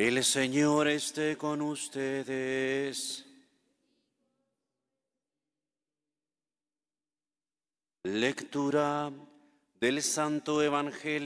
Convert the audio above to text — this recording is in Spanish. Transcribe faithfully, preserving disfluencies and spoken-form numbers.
El Señor esté con ustedes. Lectura del Santo Evangelio